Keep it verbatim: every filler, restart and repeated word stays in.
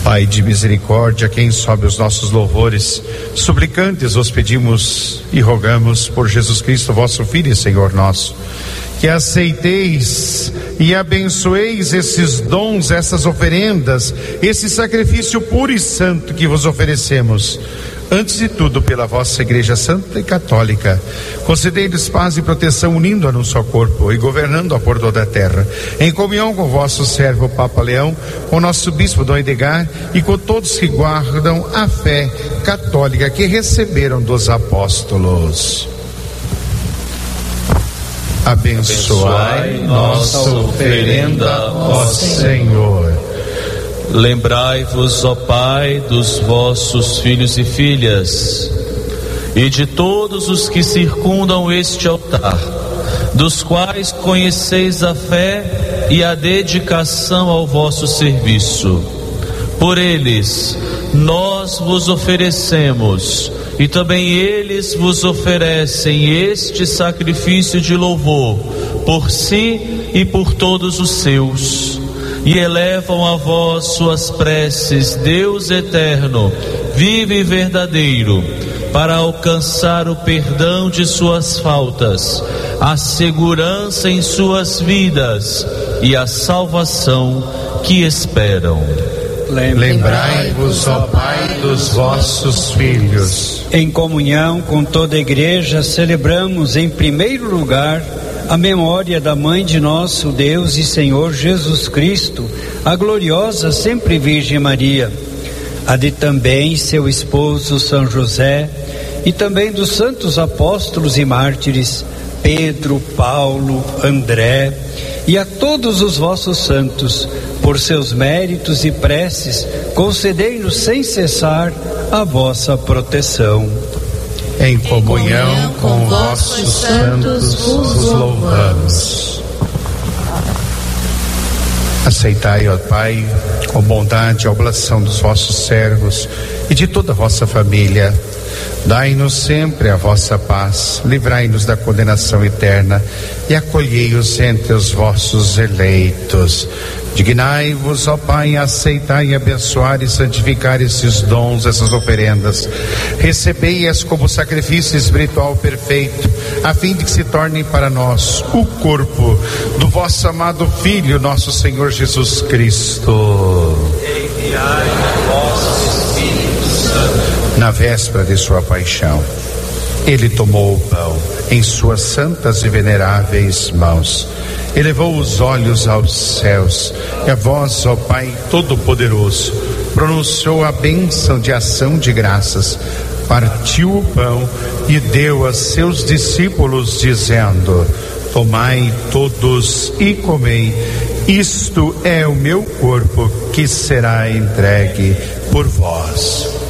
Pai de misericórdia, quem sobe os nossos louvores, suplicantes vos pedimos e rogamos por Jesus Cristo, vosso Filho e Senhor nosso, que aceiteis e abençoeis esses dons, essas oferendas, esse sacrifício puro e santo que vos oferecemos. Antes de tudo, pela vossa Igreja Santa e Católica, concedei-lhes paz e proteção, unindo-a num só corpo e governando-a por toda a terra, em comunhão com o vosso servo Papa Leão, com o nosso Bispo Dom Edgar e com todos que guardam a fé católica que receberam dos apóstolos. Abençoai nossa oferenda, ó Senhor. Lembrai-vos, ó Pai, dos vossos filhos e filhas, e de todos os que circundam este altar, dos quais conheceis a fé e a dedicação ao vosso serviço. Por eles, nós vos oferecemos, e também eles vos oferecem este sacrifício de louvor, por si e por todos os seus. E elevam a vós suas preces, Deus eterno, vivo e verdadeiro, para alcançar o perdão de suas faltas, a segurança em suas vidas e a salvação que esperam. Lembrai-vos, ó Pai, dos vossos filhos. Em comunhão com toda a Igreja, celebramos em primeiro lugar a memória da Mãe de nosso Deus e Senhor Jesus Cristo, a gloriosa sempre Virgem Maria, a de também seu esposo São José, e também dos santos apóstolos e mártires, Pedro, Paulo, André, e a todos os vossos santos, por seus méritos e preces, concedei-nos sem cessar a vossa proteção. Em comunhão com vossos santos vos louvamos. Aceitai, ó Pai, com bondade a oblação dos vossos servos e de toda a vossa família. Dai-nos sempre a vossa paz, livrai-nos da condenação eterna e acolhei-os entre os vossos eleitos. Dignai-vos, ó Pai, a aceitar e abençoar e santificar esses dons, essas oferendas. Recebei-as como sacrifício espiritual perfeito, a fim de que se tornem para nós o corpo do vosso amado Filho, nosso Senhor Jesus Cristo. Enviai o vosso Espírito Santo. Na véspera de sua paixão, ele tomou o pão em suas santas e veneráveis mãos, elevou os olhos aos céus e a vós, ó Pai Todo-Poderoso, pronunciou a bênção de ação de graças, partiu o pão e deu a seus discípulos, dizendo: tomai todos e comei, isto é o meu corpo que será entregue por vós.